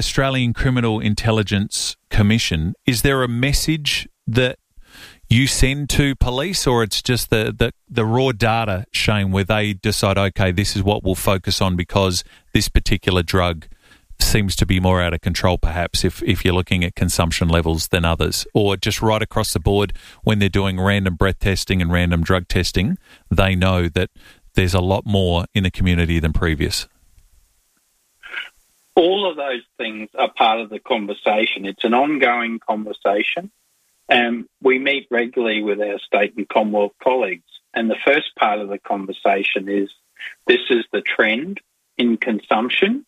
Australian Criminal Intelligence Commission, is there a message that you send to police, or it's just the raw data, Shane, where they decide, okay, this is what we'll focus on because this particular drug seems to be more out of control, perhaps, if you're looking at consumption levels than others? Or just right across the board, when they're doing random breath testing and random drug testing, they know that there's a lot more in the community than previous? All of those things are part of the conversation. It's an ongoing conversation. And we meet regularly with our state and Commonwealth colleagues. And the first part of the conversation is, this is the trend in consumption.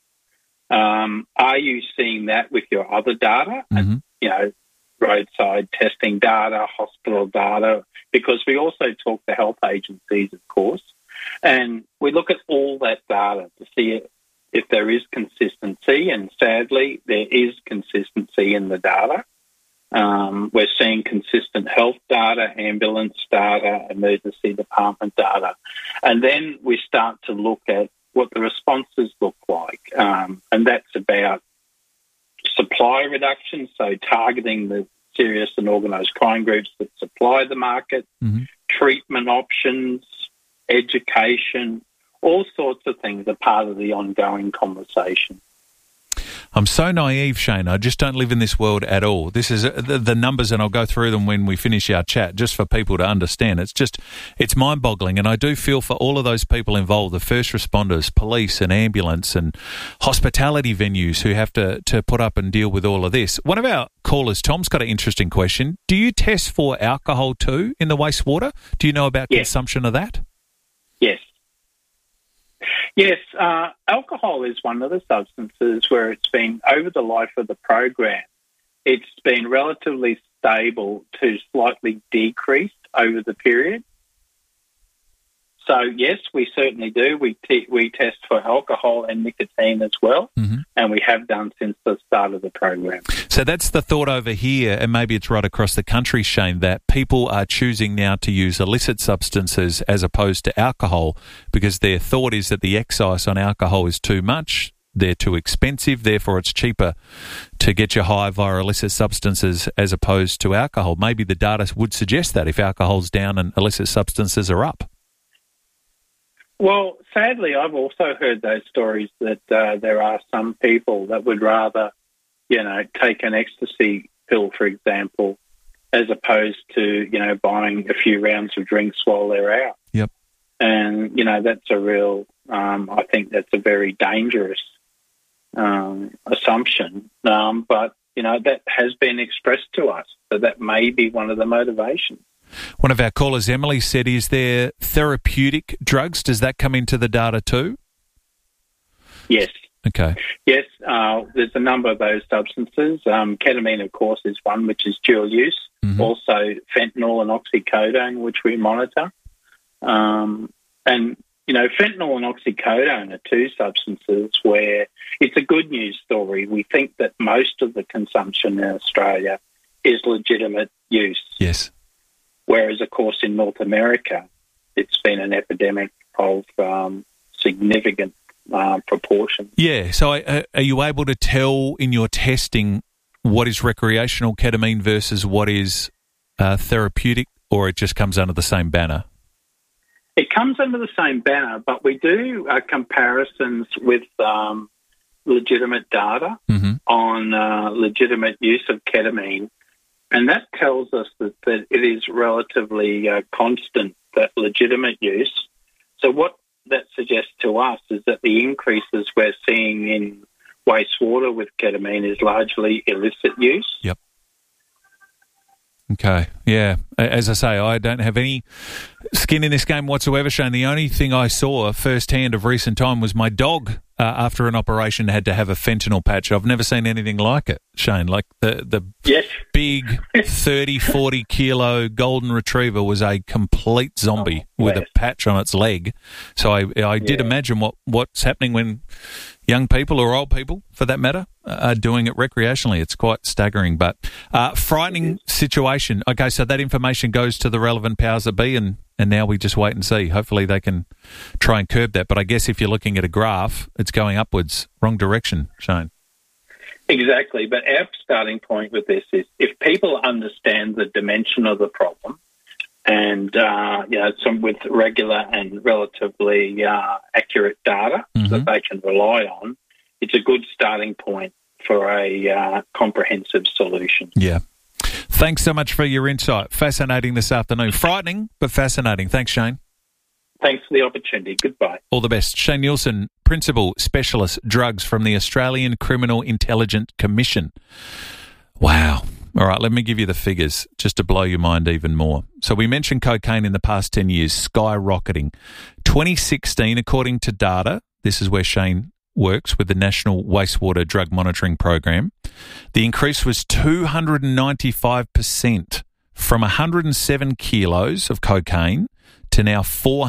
Are you seeing that with your other data? Mm-hmm. And, roadside testing data, hospital data, because we also talk to health agencies, of course. And we look at all that data to see if there is consistency. And sadly, there is consistency in the data. We're seeing consistent health data, ambulance data, emergency department data. And then we start to look at what the responses look like. And that's about supply reduction, so targeting the serious and organised crime groups that supply the market, mm-hmm. treatment options, education, all sorts of things are part of the ongoing conversation. I'm so naive, Shane. I just don't live in this world at all. This is the numbers, and I'll go through them when we finish our chat, just for people to understand. It's mind-boggling, and I do feel for all of those people involved, the first responders, police and ambulance and hospitality venues who have to put up and deal with all of this. One of our callers, Tom's got an interesting question. Do you test for alcohol too in the wastewater? Do you know about consumption of that? Yes. Yes, alcohol is one of the substances where it's been, over the life of the program, it's been relatively stable to slightly decreased over the period. So, yes, we certainly do. We test for alcohol and nicotine as well, mm-hmm. and we have done since the start of the program. So that's the thought over here, and maybe it's right across the country, Shane, that people are choosing now to use illicit substances as opposed to alcohol because their thought is that the excise on alcohol is too much, they're too expensive, therefore it's cheaper to get you high via illicit substances as opposed to alcohol. Maybe the data would suggest that if alcohol's down and illicit substances are up. Well, sadly, I've also heard those stories that there are some people that would rather, take an ecstasy pill, for example, as opposed to, buying a few rounds of drinks while they're out. Yep. And, that's a real, I think that's a very dangerous assumption. But, that has been expressed to us, so that may be one of the motivations. One of our callers, Emily, said, is there therapeutic drugs? Does that come into the data too? Yes. Okay. Yes, there's a number of those substances. Ketamine, of course, is one, which is dual use. Mm-hmm. Also fentanyl and oxycodone, which we monitor. And, fentanyl and oxycodone are two substances where it's a good news story. We think that most of the consumption in Australia is legitimate use. Yes. Whereas, of course, in North America, it's been an epidemic of significant proportions. Yeah, so are you able to tell in your testing what is recreational ketamine versus what is therapeutic, or it just comes under the same banner? It comes under the same banner, but we do comparisons with legitimate data mm-hmm. on legitimate use of ketamine. And that tells us that it is relatively constant, that legitimate use. So what that suggests to us is that the increases we're seeing in wastewater with ketamine is largely illicit use. Yep. Okay, yeah. As I say, I don't have any skin in this game whatsoever, Shane. The only thing I saw firsthand of recent time was my dog, after an operation, had to have a fentanyl patch. I've never seen anything like it, Shane. Like the yes. big 30, 40 kilo golden retriever was a complete zombie with a patch on its leg. So I did imagine what's happening when young people, or old people for that matter, are doing it recreationally. It's quite staggering, but frightening situation. Okay, so that information goes to the relevant powers that be, and now we just wait and see. Hopefully they can try and curb that. But I guess if you're looking at a graph, it's going upwards, wrong direction, Shane. Exactly. But our starting point with this is if people understand the dimension of the problem and, some with regular and relatively accurate data that they can rely on, it's a good starting point for a comprehensive solution. Yeah. Thanks so much for your insight. Fascinating this afternoon. Frightening, but fascinating. Thanks, Shane. Thanks for the opportunity. Goodbye. All the best. Shane Nielsen, Principal Specialist Drugs from the Australian Criminal Intelligence Commission. Wow. All right, let me give you the figures just to blow your mind even more. So we mentioned cocaine in the past 10 years, skyrocketing. 2016, according to data, this is where Shane works with the National Wastewater Drug Monitoring Program, the increase was 295% from 107 kilos of cocaine to now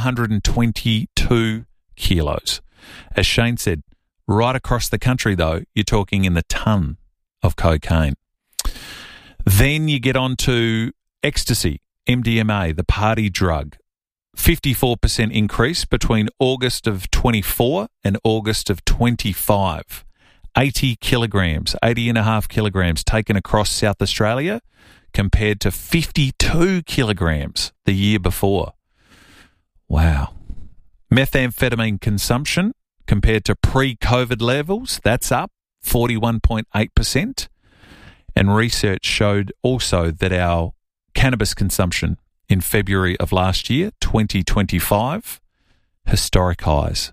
422 kilos. As Shane said, right across the country, though, you're talking in the ton of cocaine. Then you get on to ecstasy, MDMA, the party drug. 54% increase between August of 24 and August of 25. 80 kilograms, 80.5 kilograms taken across South Australia compared to 52 kilograms the year before. Wow. Methamphetamine consumption compared to pre-COVID levels, that's up 41.8%. And research showed also that our cannabis consumption in February of last year, 2025, historic highs.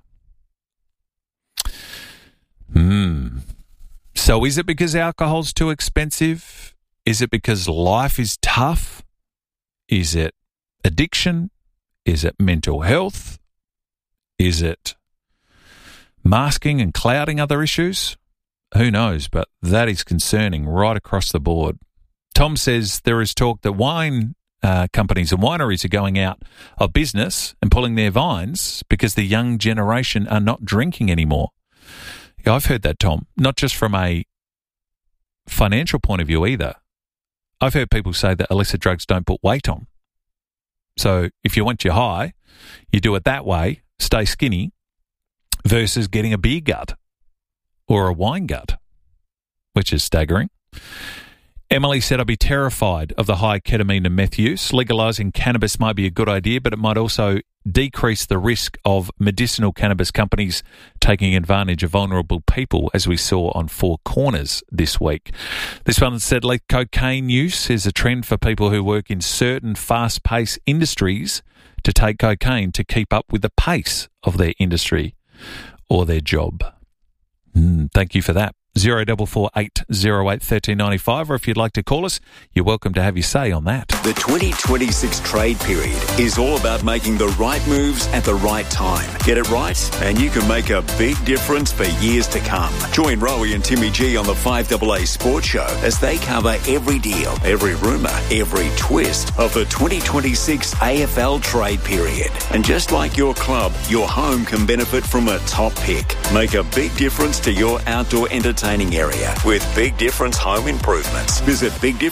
So is it because alcohol's too expensive? Is it because life is tough? Is it addiction? Is it mental health? Is it masking and clouding other issues? Who knows, but that is concerning right across the board. Tom says there is talk that wine companies and wineries are going out of business and pulling their vines because the young generation are not drinking anymore. Yeah, I've heard that, Tom, not just from a financial point of view either. I've heard people say that illicit drugs don't put weight on. So if you want your high, you do it that way, stay skinny, versus getting a beer gut or a wine gut, which is staggering. Emily said, I'd be terrified of the high ketamine and meth use. Legalising cannabis might be a good idea, but it might also decrease the risk of medicinal cannabis companies taking advantage of vulnerable people, as we saw on Four Corners this week. This one said, cocaine use is a trend for people who work in certain fast-paced industries to take cocaine to keep up with the pace of their industry or their job. Thank you for that. 0448081395, or if you'd like to call us, you're welcome to have your say on that. The 2026 trade period is all about making the right moves at the right time. Get it right, and you can make a big difference for years to come. Join Rowie and Timmy G on the 5AA Sports Show as they cover every deal, every rumour, every twist of the 2026 AFL trade period. And just like your club, your home can benefit from a top pick. Make a big difference to your outdoor entertainment area with Big Difference Home Improvements. Visit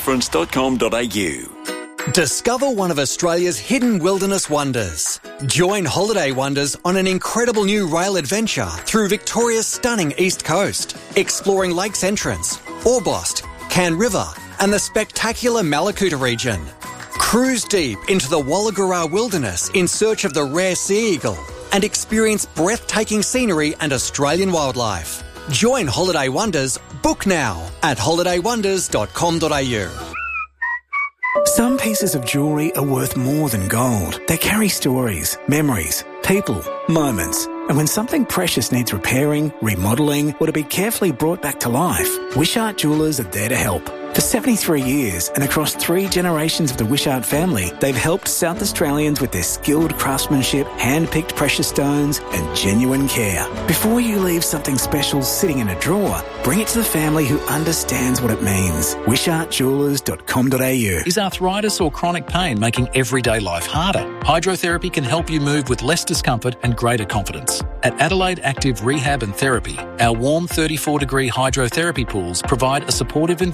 bigdifference.com.au. Discover one of Australia's hidden wilderness wonders. Join Holiday Wonders on an incredible new rail adventure through Victoria's stunning east coast, exploring Lakes Entrance, Orbost, Can River and the spectacular Malakuta region. Cruise deep into the Walagura wilderness in search of the rare sea eagle and experience breathtaking scenery and Australian wildlife. Join Holiday Wonders. Book now at holidaywonders.com.au. Some pieces of jewellery are worth more than gold. They carry stories, memories, people, moments. And when something precious needs repairing, remodelling, or to be carefully brought back to life, Wishart Jewellers are there to help. For 73 years and across 3 generations of the Wishart family, they've helped South Australians with their skilled craftsmanship, hand-picked precious stones and genuine care. Before you leave something special sitting in a drawer, bring it to the family who understands what it means. WishartJewellers.com.au. Is arthritis or chronic pain making everyday life harder? Hydrotherapy can help you move with less discomfort and greater confidence. At Adelaide Active Rehab and Therapy, our warm 34-degree hydrotherapy pools provide a supportive environment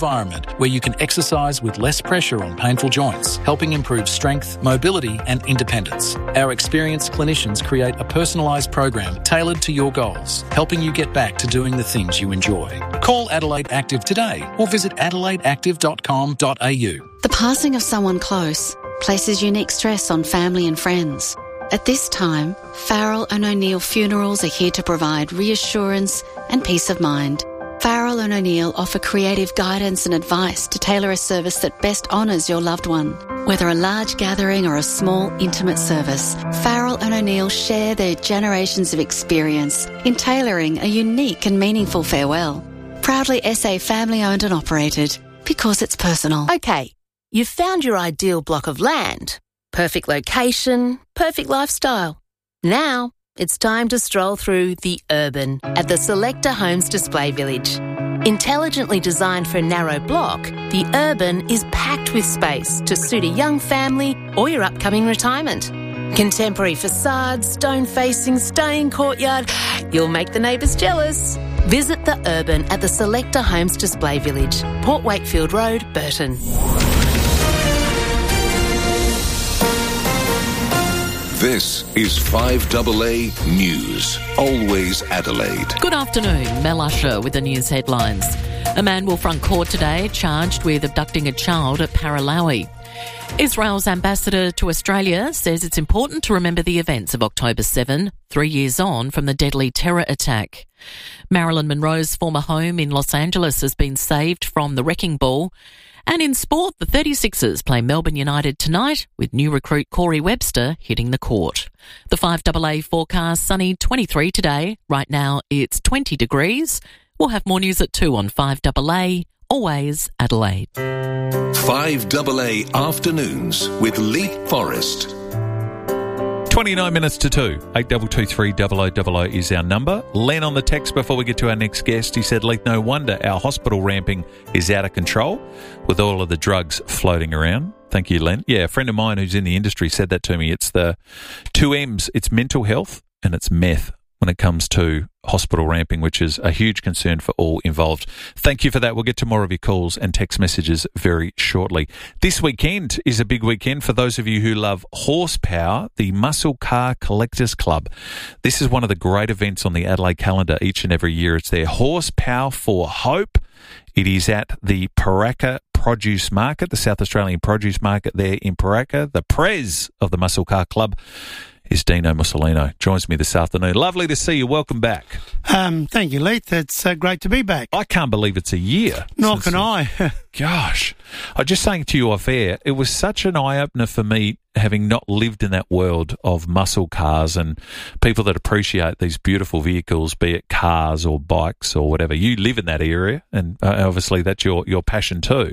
where you can exercise with less pressure on painful joints, helping improve strength, mobility and independence. Our experienced clinicians create a personalised program tailored to your goals, helping you get back to doing the things you enjoy. Call Adelaide Active today or visit adelaideactive.com.au. The passing of someone close places unique stress on family and friends. At this time, Farrell & O'Neill Funerals are here to provide reassurance and peace of mind. Farrell & O'Neill offer creative guidance and advice to tailor a service that best honours your loved one. Whether a large gathering or a small, intimate service, Farrell & O'Neill share their generations of experience in tailoring a unique and meaningful farewell. Proudly SA family-owned and operated, because it's personal. Okay, you've found your ideal block of land. Perfect location, perfect lifestyle. Now, it's time to stroll through The Urban at the Selector Homes Display Village. Intelligently designed for a narrow block, The Urban is packed with space to suit a young family or your upcoming retirement. Contemporary facades, stone-facing, stunning courtyard. You'll make the neighbours jealous. Visit The Urban at the Selector Homes Display Village, Port Wakefield Road, Burton. This is 5AA News. Always Adelaide. Good afternoon. Mel Usher with the news headlines. A man will front court today charged with abducting a child at Paralawi. Israel's ambassador to Australia says it's important to remember the events of October 7, 3 years on from the deadly terror attack. Marilyn Monroe's former home in Los Angeles has been saved from the wrecking ball. And in sport, the 36ers play Melbourne United tonight with new recruit Corey Webster hitting the court. The 5AA forecast, sunny 23 today. Right now it's 20 degrees. We'll have more news at 2 on 5AA. Always Adelaide. 5AA Afternoons with Leith Forrest. 29 minutes to 2. 8223 0000 is our number. Len on the text before we get to our next guest. He said, Leith, no wonder our hospital ramping is out of control with all of the drugs floating around. Thank you, Len. Yeah, a friend of mine who's in the industry said that to me. It's the two M's. It's mental health and it's meth when it comes to hospital ramping, which is a huge concern for all involved. Thank you for that. We'll get to more of your calls and text messages very shortly. This weekend is a big weekend for those of you who love horsepower, the Muscle Car Collectors Club. This is one of the great events on the Adelaide calendar each and every year. It's their Horsepower for Hope. It is at the Paraka Produce Market, the South Australian Produce Market there in Paraka. The Prez of the Muscle Car Club is Dino Mussolino. Joins me this afternoon. Lovely to see you. Welcome back. Thank you, Leith. It's great to be back. I can't believe it's a year. Nor can I. Gosh. I was just saying to you off air, it was such an eye-opener for me having not lived in that world of muscle cars and people that appreciate these beautiful vehicles, be it cars or bikes or whatever. You live in that area and obviously that's your passion too.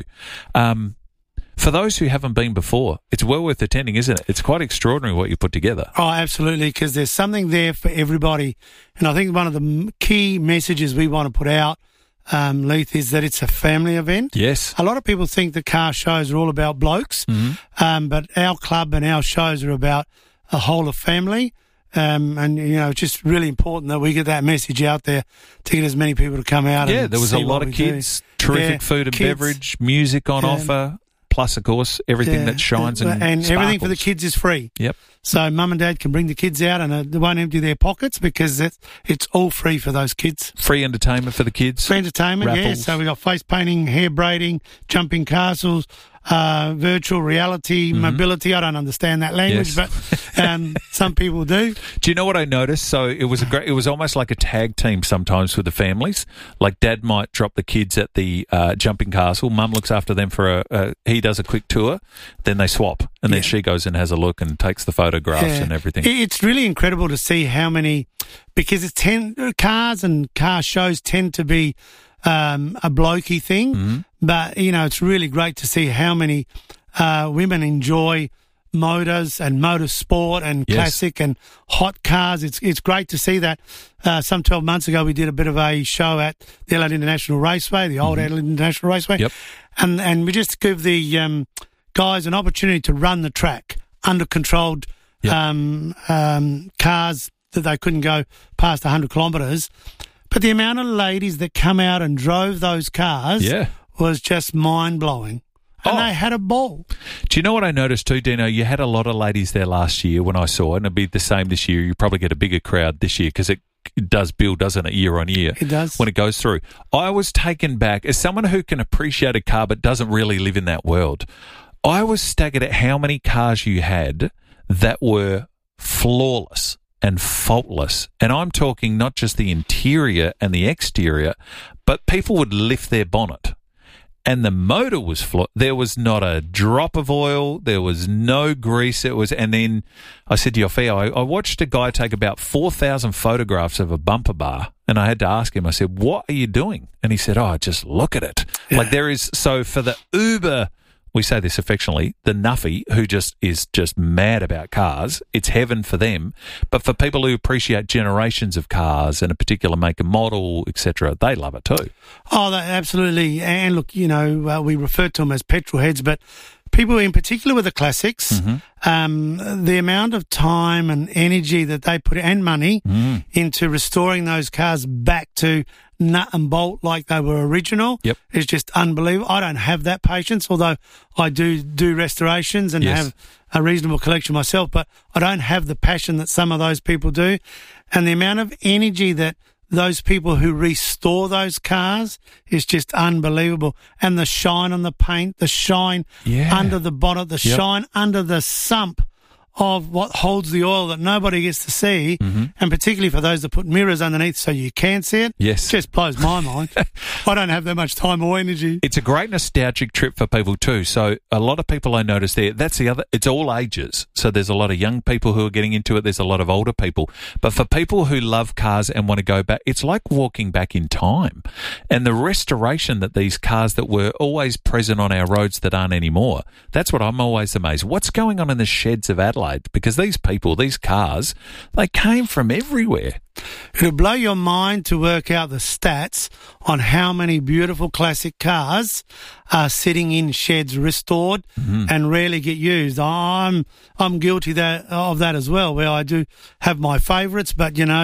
For those who haven't been before, it's well worth attending, isn't it? It's quite extraordinary what you put together. Oh, absolutely, because there's something there for everybody. And I think one of the key messages we want to put out, Leith, is that it's a family event. Yes. A lot of people think the car shows are all about blokes, but our club and our shows are about a whole of family. And, you know, it's just really important that we get that message out there to get as many people to come out. Yeah, there was a lot of kids, terrific food and beverage, music on offer. Plus, of course, everything that shines and sparkles. Everything for the kids is free. Yep. So mum and dad can bring the kids out and they won't empty their pockets because it's all free for those kids. Free entertainment for the kids. Free entertainment, raffles. yeah. So we got face painting, hair braiding, jumping castles, virtual reality, mobility. I don't understand that language, but some people do. Do you know what I noticed? So it was almost like a tag team sometimes with the families. Like dad might drop the kids at the jumping castle. Mum looks after them for he does a quick tour. Then they swap, and then she goes and has a look and takes the photographs and everything. It's really incredible to see how many, because it's cars and car shows tend to be a blokey thing, but you know it's really great to see how many women enjoy motors and motorsport and classic and hot cars. It's great to see that. Some 12 months ago we did a bit of a show at the Adelaide International Raceway, the old Adelaide International Raceway, and we just give the guys an opportunity to run the track under controlled cars that they couldn't go past 100 kilometres. But the amount of ladies that come out and drove those cars was just mind-blowing. And they had a ball. Do you know what I noticed too, Dino? You had a lot of ladies there last year when I saw it, and it'll be the same this year. You probably get a bigger crowd this year because it does build, doesn't it, year on year? It does. When it goes through. I was taken back, as someone who can appreciate a car but doesn't really live in that world, I was staggered at how many cars you had that were flawless and faultless. And I'm talking not just the interior and the exterior, but people would lift their bonnet. And the motor was flawed. There was not a drop of oil. There was no grease. And then I said to Yofia, I watched a guy take about 4,000 photographs of a bumper bar, and I had to ask him, I said, what are you doing? And he said, just look at it. Yeah. Like there is, so for the uber, we say this affectionately, the nuffy who is just mad about cars, it's heaven for them. But for people who appreciate generations of cars and a particular make and model, etc., they love it too. Oh, absolutely. And look, we refer to them as petrol heads, but people in particular with the classics, the amount of time and energy that they put and money into restoring those cars back to nut and bolt like they were original is just unbelievable. I don't have that patience, although I do restorations and have a reasonable collection myself, but I don't have the passion that some of those people do. And the amount of energy that those people who restore those cars is just unbelievable. And the shine on the paint, the shine under the bonnet, the shine under the sump of what holds the oil that nobody gets to see, and particularly for those that put mirrors underneath so you can see it, just blows my mind. I don't have that much time or energy. It's a great nostalgic trip for people too. So a lot of people I notice there, that's the other, it's all ages. So there's a lot of young people who are getting into it. There's a lot of older people. But for people who love cars and want to go back, it's like walking back in time. And the restoration that these cars that were always present on our roads that aren't anymore, that's what I'm always amazed. What's going on in the sheds of Adelaide? Because these people, these cars, they came from everywhere. It'll blow your mind to work out the stats on how many beautiful classic cars are sitting in sheds restored and rarely get used. I'm guilty of that as well, where I do have my favourites, but and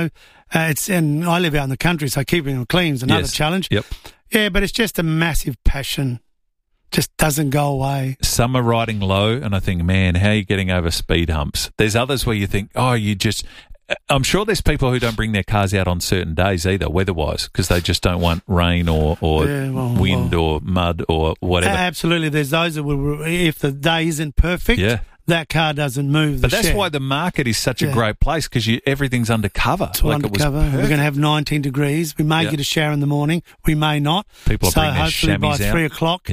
I live out in the country, so keeping them clean is another challenge. Yeah, but it's just a massive passion. Just doesn't go away. Some are riding low, and I think, man, how are you getting over speed humps? There's others where you think, I'm sure there's people who don't bring their cars out on certain days either, weather-wise, because they just don't want rain or wind or mud or whatever. Absolutely. There's those that will, if the day isn't perfect, that car doesn't move the But that's shed. why the market is such a great place, because everything's undercover. It's undercover. We're going to have 19 degrees. We may get a shower in the morning. We may not. People are bringing their hopefully by chamois 3 o'clock,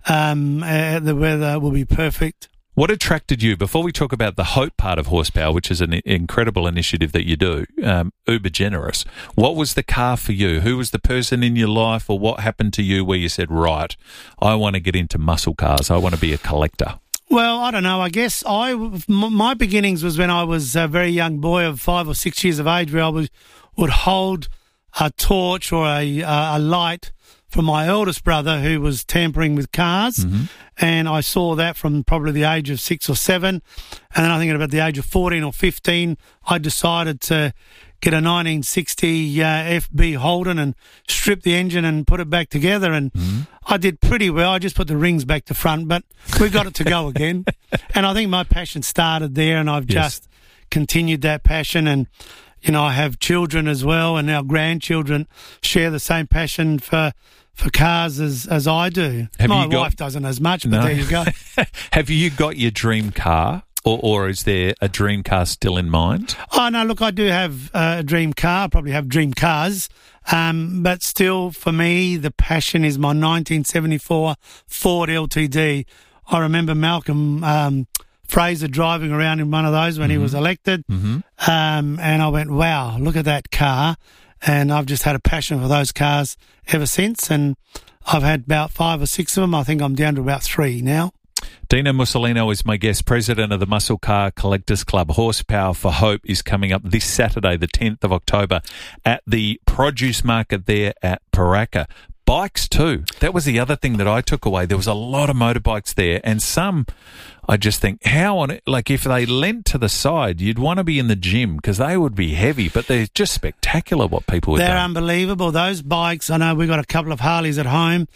the weather will be perfect. What attracted you, before we talk about the hope part of Horsepower, which is an incredible initiative that you do, uber generous, what was the car for you? Who was the person in your life, or what happened to you where you said, right, I want to get into muscle cars, I want to be a collector? Well, I don't know. I guess my beginnings was when I was a very young boy of 5 or 6 years of age, where I would hold a torch or a light from my eldest brother who was tampering with cars. And I saw that from probably the age of 6 or 7. And then I think at about the age of 14 or 15, I decided to get a 1960 FB Holden and strip the engine and put it back together. And I did pretty well. I just put the rings back to front, but we got it to go again. And I think my passion started there, and I've just continued that passion. And, I have children as well, and our grandchildren share the same passion for cars as I do. My wife doesn't as much, but there you go. Have you got your dream car? Or is there a dream car still in mind? Oh, no, look, I do have a dream car. I probably have dream cars. But still, for me, the passion is my 1974 Ford LTD. I remember Malcolm Fraser driving around in one of those when he was elected. And I went, wow, look at that car. And I've just had a passion for those cars ever since. And I've had about 5 or 6 of them. I think I'm down to about 3 now. Dino Mussolino is my guest, president of the Muscle Car Collectors Club. Horsepower for Hope is coming up this Saturday, the 10th of October, at the produce market there at Paraka. Bikes too. That was the other thing that I took away. There was a lot of motorbikes there, and some, I just think, if they leant to the side, you'd want to be in the gym because they would be heavy, but they're just spectacular what people would do. They're unbelievable. Those bikes, I know we've got a couple of Harleys at home.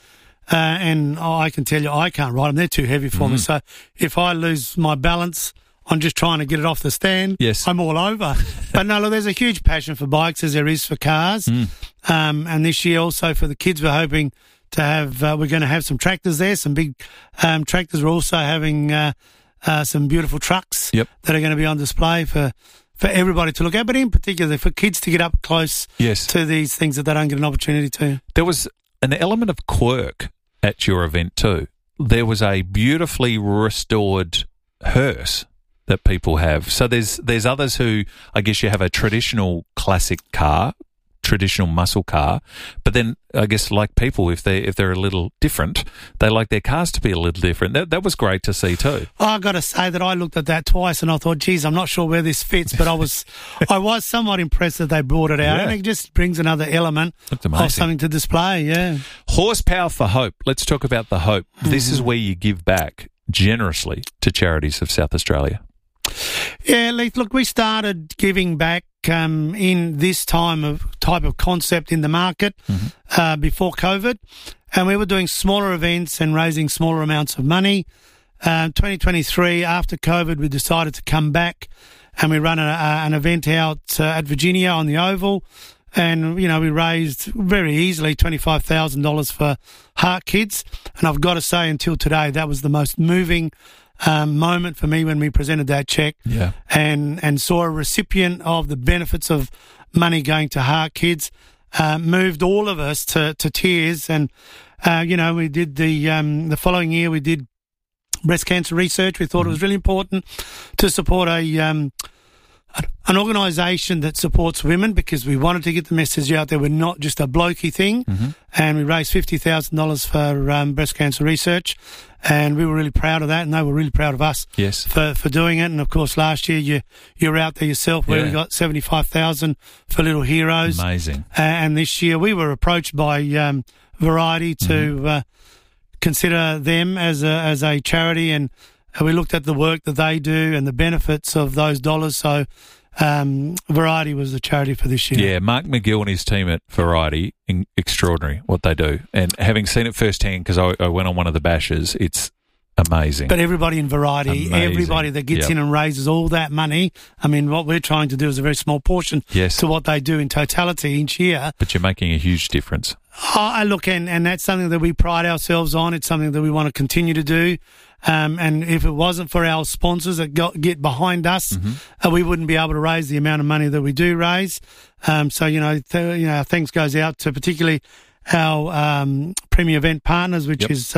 and I can tell you I can't ride them. They're too heavy for me. So if I lose my balance on just trying to get it off the stand, yes, I'm all over. But no, look, there's a huge passion for bikes as there is for cars. And this year also for the kids, we're hoping to have, we're going to have some tractors there, some big tractors. We're also having some beautiful trucks that are going to be on display for everybody to look at, but in particular for kids to get up close to these things that they don't get an opportunity to. There was an element of quirk at your event too. There was a beautifully restored hearse that people have. So there's others who, I guess, you have a traditional classic car, traditional muscle car, but then I guess like people, if they're a little different, they like their cars to be a little different. That was great to see too. I got to say that I looked at that twice and I thought, geez, I'm not sure where this fits, but I was somewhat impressed that they brought it out, and it just brings another element of something to display. Yeah. Horsepower for Hope. Let's talk about the Hope. This is where you give back generously to charities of South Australia. Yeah, Leith, look, we started giving back in this type of concept in the market before COVID, and we were doing smaller events and raising smaller amounts of money. 2023, after COVID, we decided to come back and we run an event out at Virginia on the Oval, and, we raised very easily $25,000 for Heart Kids, and I've got to say until today that was the most moving moment for me when we presented that check and saw a recipient of the benefits of money going to Heart Kids, moved all of us to tears. And, we did the following year, we did breast cancer research. We thought it was really important to support an organisation that supports women, because we wanted to get the message out there. We're not just a blokey thing. And we raised $50,000 for breast cancer research, and we were really proud of that, and they were really proud of us for doing it. And of course, last year you were out there yourself, where we got $75,000 for Little Heroes. Amazing. And this year we were approached by Variety to consider them as a charity, and we looked at the work that they do and the benefits of those dollars. So Variety was the charity for this year. Yeah, Mark McGill and his team at Variety, extraordinary what they do. And having seen it firsthand, because I went on one of the bashes, it's amazing. But everybody in Variety, everybody that gets in and raises all that money, I mean, what we're trying to do is a very small portion to what they do in totality each year. But you're making a huge difference. Look, and that's something that we pride ourselves on. It's something that we want to continue to do. And if it wasn't for our sponsors that get behind us, we wouldn't be able to raise the amount of money that we do raise. So, thanks goes out to particularly our premier event partners, which is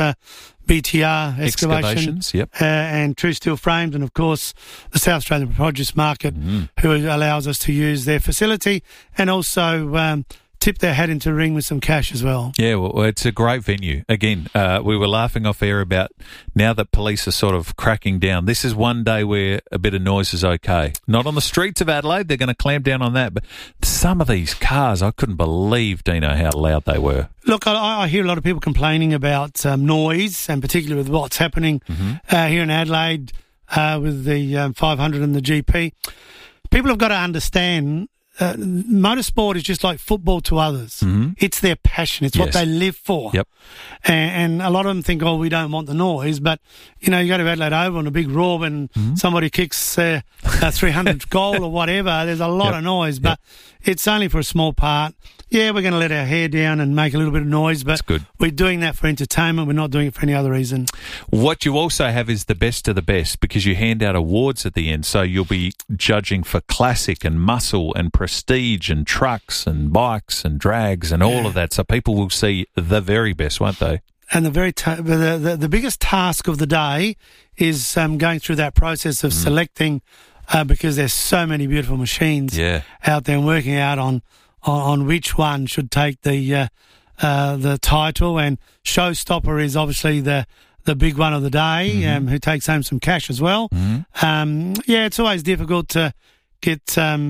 BTR Excavations, and True Steel Frames, and of course the South Australian Produce Market, who allows us to use their facility, and also tip their hat into the ring with some cash as well. Yeah, well, it's a great venue. Again, we were laughing off air about now that police are sort of cracking down. This is one day where a bit of noise is okay. Not on the streets of Adelaide, they're going to clamp down on that. But some of these cars, I couldn't believe, Dino, how loud they were. Look, I hear a lot of people complaining about noise, and particularly with what's happening here in Adelaide with the 500 and the GP. People have got to understand motorsport is just like football to others. It's their passion. It's what they live for. And a lot of them think, we don't want the noise. But, you go to Adelaide Oval on a big roar when somebody kicks a 300 goal or whatever. There's a lot of noise, but it's only for a small part. Yeah, we're going to let our hair down and make a little bit of noise, but we're doing that for entertainment. We're not doing it for any other reason. What you also have is the best of the best, because you hand out awards at the end. So you'll be judging for classic and muscle and prestige and trucks and bikes and drags and all of that. So people will see the very best, won't they? And the biggest task of the day is going through that process of selecting, because there's so many beautiful machines out there, and working out on which one should take the title. And Showstopper is obviously the big one of the day, who takes home some cash as well. It's always difficult to get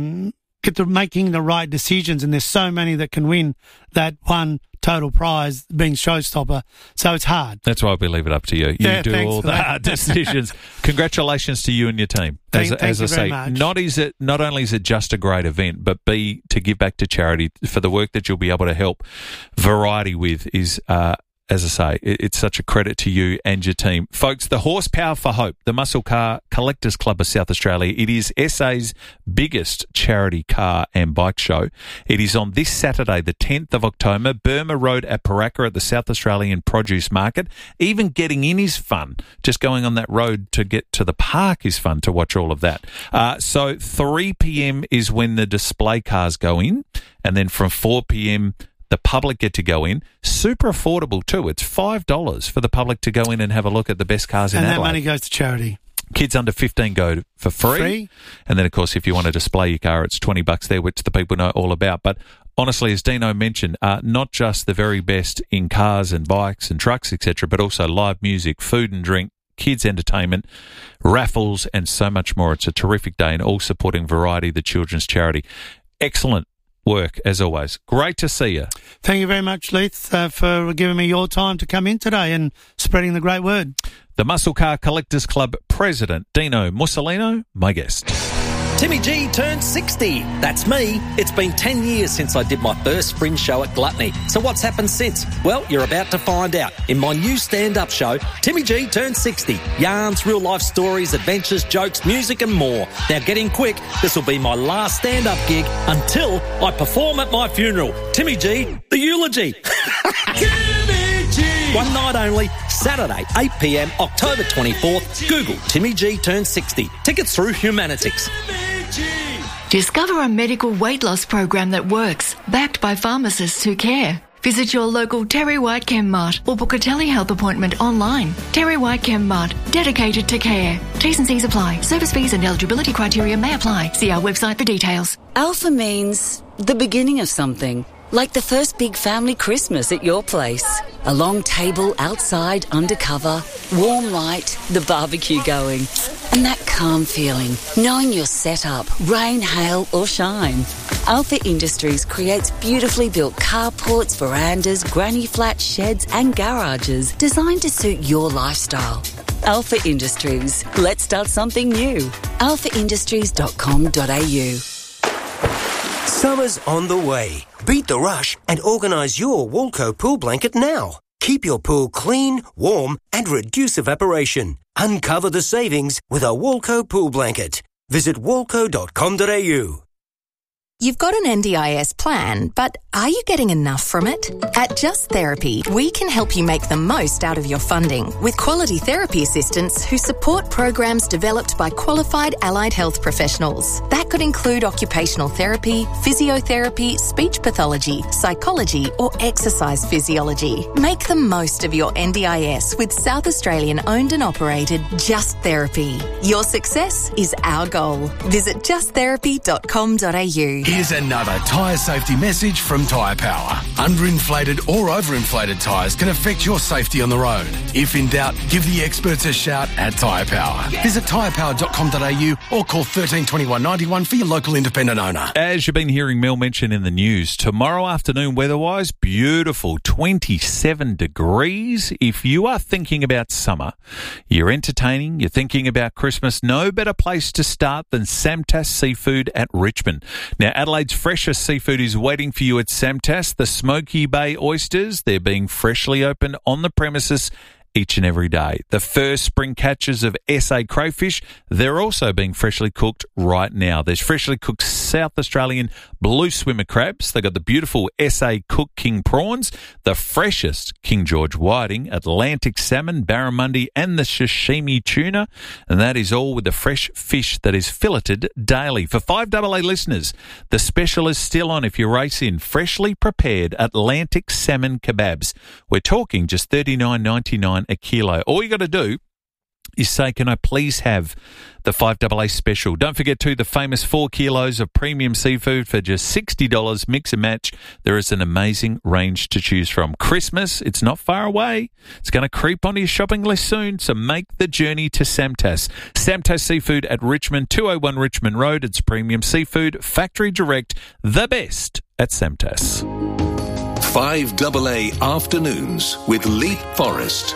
to making the right decisions, and there's so many that can win that one total prize being Showstopper, so it's hard. That's why we leave it up to you. You do all the hard decisions. Congratulations to you and your team. As I say, not only is it just a great event, but B, to give back to charity for the work that you'll be able to help Variety with is as I say, it's such a credit to you and your team. Folks, the Horsepower for Hope, the Muscle Car Collectors Club of South Australia, it is SA's biggest charity car and bike show. It is on this Saturday, the 10th of October, Burma Road at Paraka at the South Australian Produce Market. Even getting in is fun. Just going on that road to get to the park is fun to watch all of that. So 3 p.m. is when the display cars go in, and then from 4 p.m., the public get to go in. Super affordable too. It's $5 for the public to go in and have a look at the best cars in Adelaide. And that money goes to charity. Kids under 15 go for free. And then, of course, if you want to display your car, it's $20 there, which the people know all about. But honestly, as Dino mentioned, not just the very best in cars and bikes and trucks, etc., but also live music, food and drink, kids' entertainment, raffles, and so much more. It's a terrific day, and all supporting Variety, the children's charity. Excellent work, as always. Great to see you. Thank you very much, Leith, for giving me your time to come in today and spreading the great word. The Muscle Car Collectors Club President, Dino Mussolino, my guest. Timmy G turned 60. That's me. It's been 10 years since I did my first fringe show at Gluttony. So what's happened since? Well, you're about to find out. In my new stand-up show, Timmy G turned 60. Yarns, real-life stories, adventures, jokes, music and more. Now get in quick. This will be my last stand-up gig until I perform at my funeral. Timmy G, the eulogy. Timmy G! One night only, Saturday, 8 p.m, October 24th. Google Timmy G turned 60. Tickets through Humanitix. Discover a medical weight loss program that works, backed by pharmacists who care. Visit your local Terry White Chem Mart or book a telehealth appointment online. Terry White Chem Mart, dedicated to care. T's and C's apply. Service fees and eligibility criteria may apply. See our website for details. Alpha means the beginning of something. Like the first big family Christmas at your place. A long table outside, undercover, warm light, the barbecue going. And that calm feeling, knowing you're set up, rain, hail or shine. Alpha Industries creates beautifully built carports, verandas, granny flats, sheds and garages designed to suit your lifestyle. Alpha Industries. Let's start something new. alphaindustries.com.au. Summer's on the way. Beat the rush and organise your Walco pool blanket now. Keep your pool clean, warm and reduce evaporation. Uncover the savings with a Walco pool blanket. Visit walco.com.au. You've got an NDIS plan, but are you getting enough from it? At Just Therapy, we can help you make the most out of your funding with quality therapy assistants who support programs developed by qualified allied health professionals. That could include occupational therapy, physiotherapy, speech pathology, psychology, or exercise physiology. Make the most of your NDIS with South Australian owned and operated Just Therapy. Your success is our goal. Visit justtherapy.com.au. Here's another tyre safety message from Tyre Power. Underinflated or overinflated tyres can affect your safety on the road. If in doubt, give the experts a shout at Tyre Power. Visit tyrepower.com.au or call 13 21 91 for your local independent owner. As you've been hearing Mel mention in the news, tomorrow afternoon weather-wise, beautiful, 27 degrees. If you are thinking about summer, you're entertaining, you're thinking about Christmas, no better place to start than Samtas Seafood at Richmond. Now, Adelaide's freshest seafood is waiting for you at Samtas. The Smoky Bay oysters, they're being freshly opened on the premises each and every day. The first spring catches of SA crayfish, they're also being freshly cooked right now. There's freshly cooked South Australian blue swimmer crabs. They've got the beautiful SA Cook King prawns, the freshest King George whiting, Atlantic salmon, barramundi and the sashimi tuna. And that is all with the fresh fish that is filleted daily. For 5AA listeners, the special is still on if you race in freshly prepared Atlantic salmon kebabs. We're talking just $39.99 a kilo. All you got to do is say, can I please have the 5AA special? Don't forget too, the famous 4 kilos of premium seafood for just $60. Mix and match. There is an amazing range to choose from. Christmas, it's not far away. It's going to creep onto your shopping list soon, so make the journey to Samtas. Samtas Seafood at Richmond, 201 Richmond Road. It's premium seafood, factory direct, the best at Samtas. 5AA Afternoons with Leap Forrest.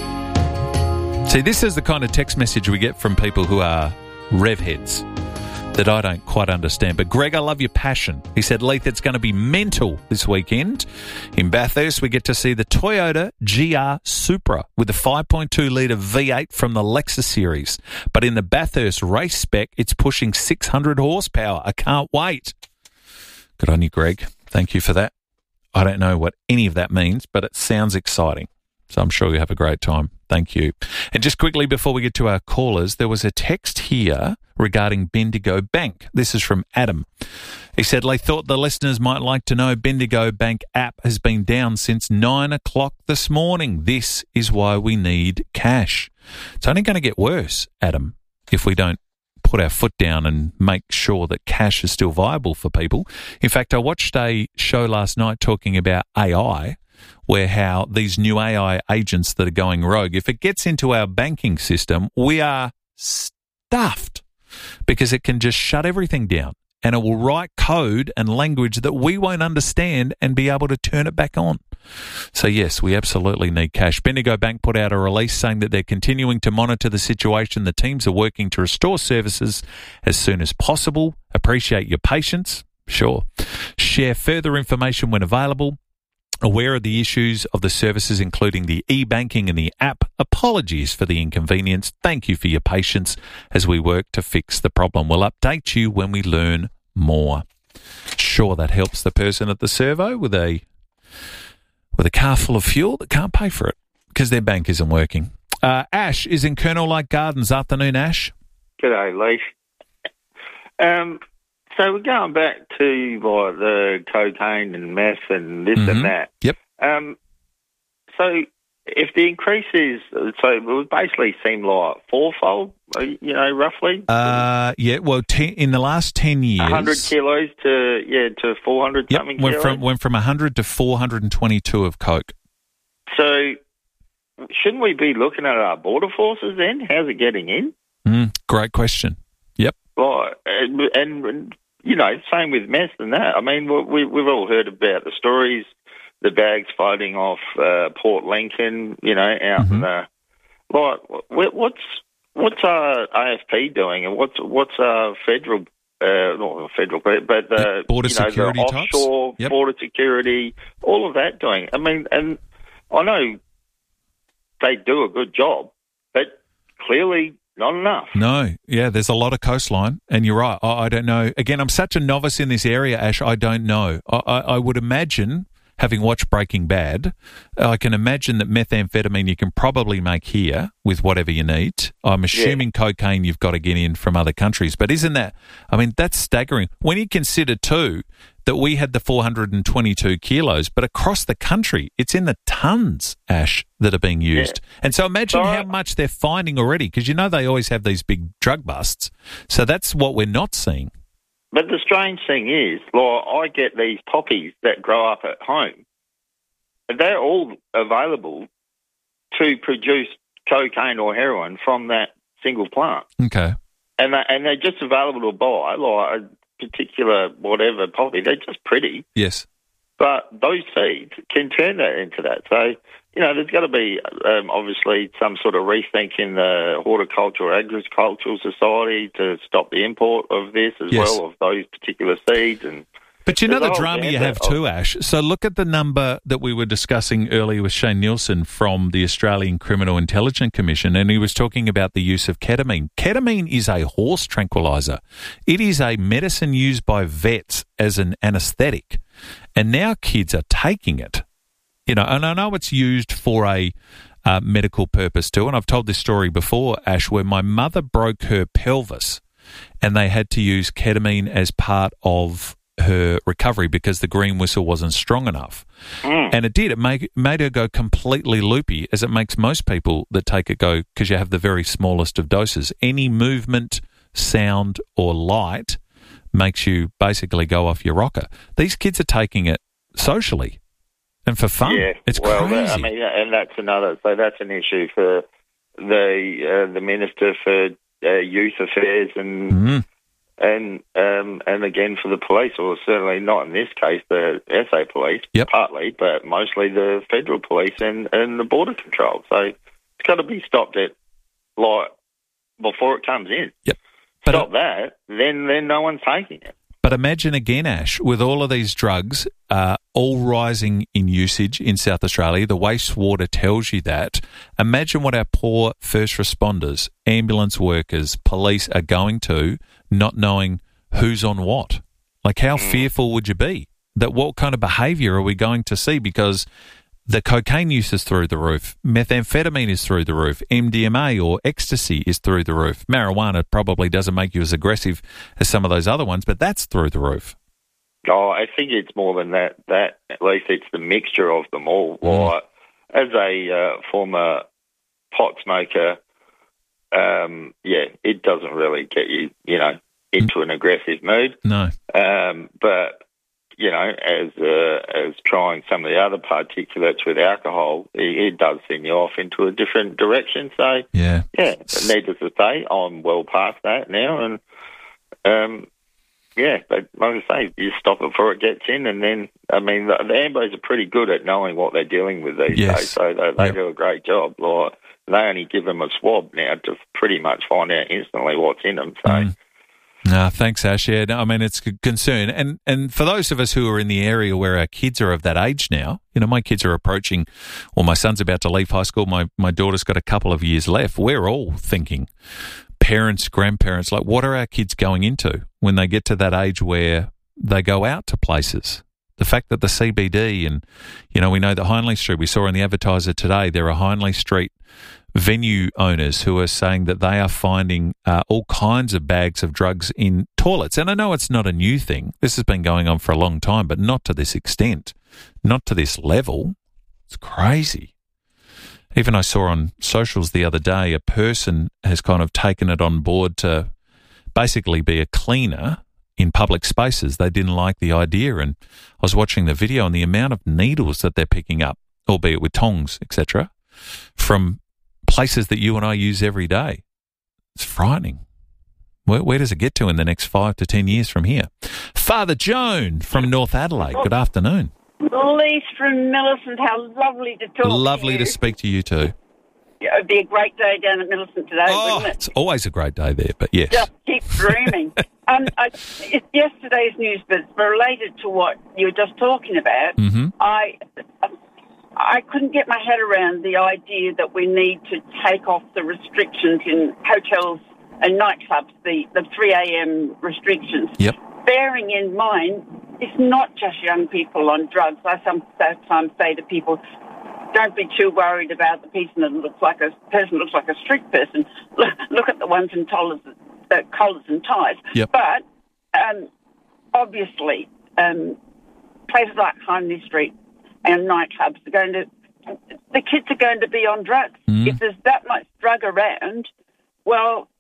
See, this is the kind of text message we get from people who are rev heads. that I don't quite understand. But Greg, I love your passion. He said, Leith, it's going to be mental this weekend. In Bathurst, we get to see the Toyota GR Supra with a 5.2-litre V8 from the Lexus series. But in the Bathurst race spec, it's pushing 600 horsepower. I can't wait. Good on you, Greg. Thank you for that. I don't know what any of that means, but it sounds exciting. So I'm sure you'll have a great time. Thank you. And just quickly before we get to our callers, there was a text here regarding Bendigo Bank. This is from Adam. He said, they thought the listeners might like to know Bendigo Bank app has been down since 9 o'clock this morning. This is why we need cash. It's only going to get worse, Adam, if we don't put our foot down and make sure that cash is still viable for people. In fact, I watched a show last night talking about AI, where how these new AI agents that are going rogue, if it gets into our banking system, we are stuffed because it can just shut everything down and it will write code and language that we won't understand and be able to turn it back on. So, yes, we absolutely need cash. Bendigo Bank put out a release saying that they're continuing to monitor the situation. The teams are working to restore services as soon as possible. Appreciate your patience. Sure. Share further information when available. Aware of the issues of the services, including the e-banking and the app. Apologies for the inconvenience. Thank you for your patience as we work to fix the problem. We'll update you when we learn more. Sure, that helps the person at the servo with a car full of fuel that can't pay for it because their bank isn't working. Ash is in Colonel Light Gardens. Afternoon, Ash. G'day, Leith. So we're going back to the cocaine and meth and this and that. Yep. So if the increase is, so it would basically seem like fourfold, roughly. Yeah. Well, in the last 10 years, 100 kilos to 400 something kilos. Went from 100 to 422 of coke. So shouldn't we be looking at our border forces then? How's it getting in? Great question. Yep. Right, and same with meth and that. I mean, we've all heard about the stories, the bags floating off Port Lincoln, out in the... Like, what's our AFP doing, and what's our federal... not federal, but the border security the offshore types? Yep. Border security, all of that doing. I mean, and I know they do a good job, but clearly not enough. No, yeah, there's a lot of coastline, and you're right. I don't know. Again, I'm such a novice in this area, Ash, I don't know. I would imagine, having watched Breaking Bad, I can imagine that methamphetamine you can probably make here with whatever you need. I'm assuming cocaine you've got to get in from other countries. But isn't that, I mean, that's staggering. When you consider, too, that we had the 422 kilos, but across the country, it's in the tons, Ash, that are being used. Yeah. And so imagine how much they're finding already, because they always have these big drug busts. So that's what we're not seeing. But the strange thing is, I get these poppies that grow up at home. They're all available to produce cocaine or heroin from that single plant. Okay. And they're just available to buy, like a particular whatever poppy. They're just pretty. Yes. But those seeds can turn that into that. So, there's got to be obviously some sort of rethink in the Horticultural Agricultural Society to stop the import of this as well, of those particular seeds. But the drama you have too, Ash. So look at the number that we were discussing earlier with Shane Nielsen from the Australian Criminal Intelligence Commission, and he was talking about the use of ketamine. Ketamine is a horse tranquilizer. It is a medicine used by vets as an anaesthetic, and now kids are taking it. And I know it's used for a medical purpose too, and I've told this story before, Ash, where my mother broke her pelvis, and they had to use ketamine as part of her recovery because the green whistle wasn't strong enough. And it did. It made her go completely loopy, as it makes most people that take it go, because you have the very smallest of doses. Any movement, sound or light makes you basically go off your rocker. These kids are taking it socially and for fun. Yeah, it's crazy. And that's another. So that's an issue for the Minister for Youth Affairs and again for the police, or certainly not in this case the SA police, partly, but mostly the federal police and the border control. So it's got to be stopped at before it comes in. Yep. stop that, then no one's taking it. But imagine again, Ash, with all of these drugs all rising in usage in South Australia, the wastewater tells you that. Imagine what our poor first responders, ambulance workers, police are going to, not knowing who's on what. Like, how fearful would you be? That what kind of behaviour are we going to see? Because the cocaine use is through the roof. Methamphetamine is through the roof. MDMA or ecstasy is through the roof. Marijuana probably doesn't make you as aggressive as some of those other ones, but that's through the roof. Oh, I think it's more than that. At least it's the mixture of them all. Like, as a former pot smoker, it doesn't really get you, into an aggressive mood. No. But as trying some of the other particulates with alcohol, it does send you off into a different direction. So, needless to say, I'm well past that now. And, but like I say, you stop it before it gets in. And then, the AMBOs are pretty good at knowing what they're dealing with these days. So they do a great job. Like, they only give them a swab now to pretty much find out instantly what's in them. So. No, thanks, Ash. Yeah, no, it's a concern. And for those of us who are in the area where our kids are of that age now, my kids are approaching, my son's about to leave high school, my daughter's got a couple of years left. We're all thinking, parents, grandparents, like, what are our kids going into when they get to that age where they go out to places? The fact that the CBD and, we know that Hindley Street, we saw in the Advertiser today, there are Hindley Street venue owners who are saying that they are finding all kinds of bags of drugs in toilets. And I know it's not a new thing. This has been going on for a long time, but not to this extent, not to this level. It's crazy. Even I saw on socials the other day, a person has kind of taken it on board to basically be a cleaner in public spaces. They didn't like the idea. And I was watching the video, and the amount of needles that they're picking up, albeit with tongs, etc., from places that you and I use every day. It's frightening. Where does it get to in the next 5 to 10 years from here? Father Joan from North Adelaide. Good afternoon. Lise from Millicent. How lovely to talk to you. Lovely to speak to you too. Yeah, it'd be a great day down at Millicent today, wouldn't it? It's always a great day there, but yes. Just keep dreaming. It's yesterday's news, but related to what you were just talking about. Mm-hmm. I couldn't get my head around the idea that we need to take off the restrictions in hotels and nightclubs, the 3 a.m. restrictions. Yep. Bearing in mind, it's not just young people on drugs. I sometimes say to people, don't be too worried about the person that looks like a street person. Look at the ones in collars and ties. Yep. But obviously, places like Hindley Street and nightclubs the kids are going to be on drugs. Mm. If there's that much drug around, well,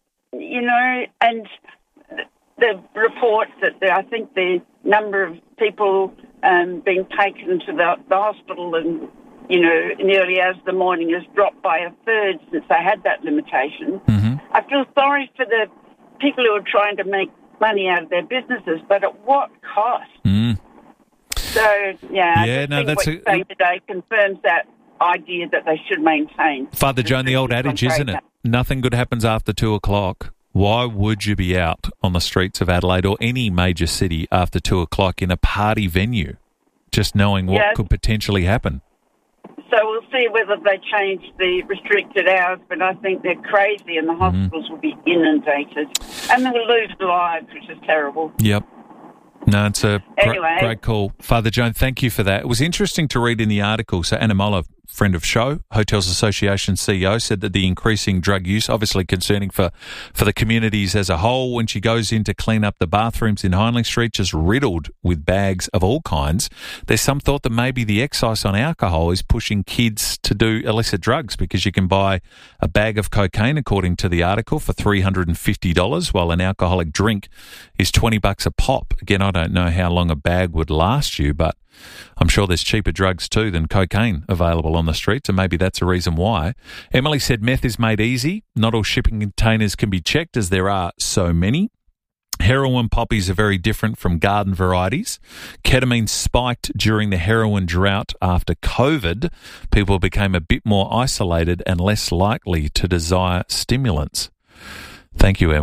and the reports that I think the number of people being taken to the hospital and, in the early hours of the morning has dropped by a third since they had that limitation. Mm-hmm. I feel sorry for the people who are trying to make money out of their businesses, but at what cost? Mm. So, I think what you're saying today confirms that idea that they should maintain. Father Joan, the old adage, isn't it? Nothing good happens after 2 o'clock. Why would you be out on the streets of Adelaide or any major city after 2 o'clock in a party venue, just knowing what could potentially happen? So we'll see whether they change the restricted hours, but I think they're crazy and the hospitals will be inundated. And they'll lose lives, which is terrible. Yep. No, it's a great call. Father Joan, thank you for that. It was interesting to read in the article. So Anna Muller, friend of show, Hotels Association CEO, said that the increasing drug use, obviously concerning for the communities as a whole, when she goes in to clean up the bathrooms in Hindley Street, just riddled with bags of all kinds. There's some thought that maybe the excise on alcohol is pushing kids to do illicit drugs because you can buy a bag of cocaine, according to the article, for $350, while an alcoholic drink is $20 a pop. Again, I don't know how long a bag would last you, but I'm sure there's cheaper drugs too than cocaine available on the streets, and maybe that's a reason why. Emily said meth is made easy. Not all shipping containers can be checked, as there are so many. Heroin poppies are very different from garden varieties. Ketamine spiked during the heroin drought after COVID. People became a bit more isolated and less likely to desire stimulants. Thank you, Emily.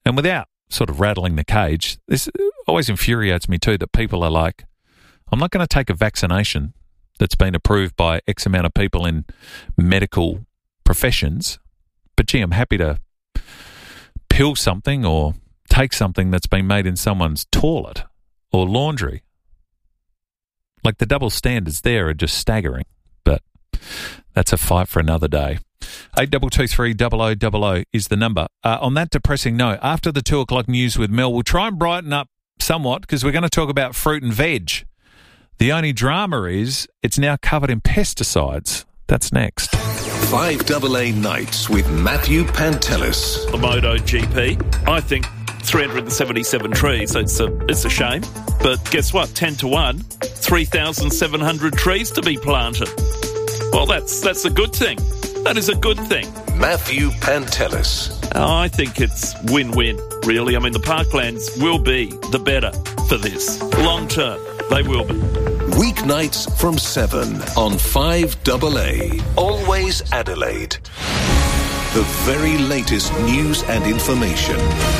And without sort of rattling the cage, this always infuriates me too, that people are like, I'm not going to take a vaccination that's been approved by X amount of people in medical professions, but gee, I'm happy to pill something or take something that's been made in someone's toilet or laundry. Like, the double standards there are just staggering, but that's a fight for another day. 8223 0000 is the number. On that depressing note, after the 2 o'clock news with Mel, we'll try and brighten up somewhat because we're going to talk about fruit and veg. The only drama is it's now covered in pesticides. That's next. 5AA Nights with Matthew Pantelis. The MotoGP, I think 377 trees. It's a shame. But guess what? 10 to 1, 3,700 trees to be planted. Well, that's a good thing. That is a good thing. Matthew Pantelis. I think it's win-win, really. I mean, the parklands will be the better for this. Long term, they will be. Weeknights from 7 on 5AA. Always Adelaide. The very latest news and information.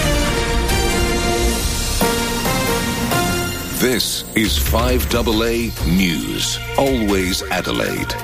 This is 5AA News. Always Adelaide.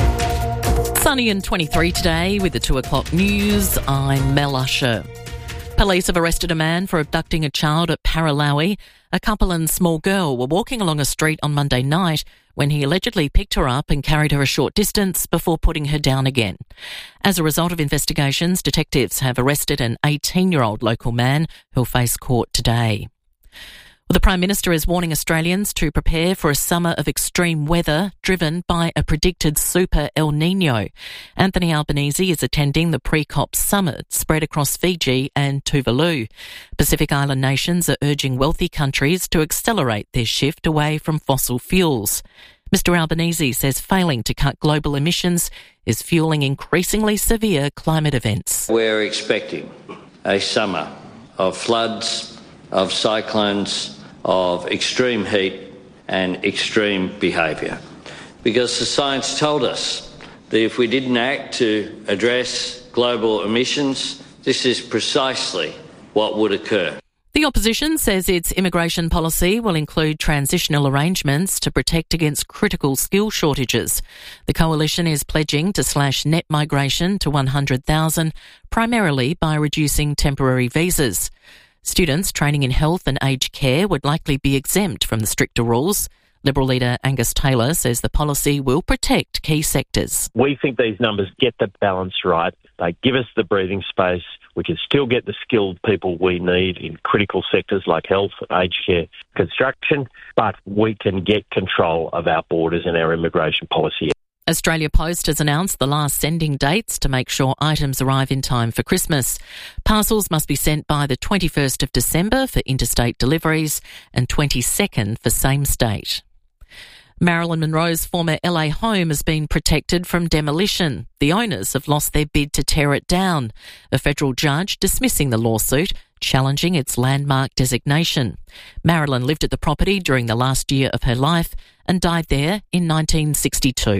Sunny and 23 today with the 2 o'clock news. I'm Mel Usher. Police have arrested a man for abducting a child at Paralowie. A couple and small girl were walking along a street on Monday night when he allegedly picked her up and carried her a short distance before putting her down again. As a result of investigations, detectives have arrested an 18-year-old local man who'll face court today. Well, the Prime Minister is warning Australians to prepare for a summer of extreme weather driven by a predicted super El Niño. Anthony Albanese is attending the pre-COP summit spread across Fiji and Tuvalu. Pacific Island nations are urging wealthy countries to accelerate their shift away from fossil fuels. Mr Albanese says failing to cut global emissions is fueling increasingly severe climate events. We're expecting a summer of floods, of cyclones, of extreme heat and extreme behaviour. Because the science told us that if we didn't act to address global emissions, this is precisely what would occur. The opposition says its immigration policy will include transitional arrangements to protect against critical skill shortages. The coalition is pledging to slash net migration to 100,000, primarily by reducing temporary visas. Students training in health and aged care would likely be exempt from the stricter rules. Liberal leader Angus Taylor says the policy will protect key sectors. We think these numbers get the balance right. They give us the breathing space. We can still get the skilled people we need in critical sectors like health, aged care, construction, but we can get control of our borders and our immigration policy. Australia Post has announced the last sending dates to make sure items arrive in time for Christmas. Parcels must be sent by the 21st of December for interstate deliveries and 22nd for same-state. Marilyn Monroe's former LA home has been protected from demolition. The owners have lost their bid to tear it down. A federal judge dismissing the lawsuit, challenging its landmark designation. Marilyn lived at the property during the last year of her life and died there in 1962.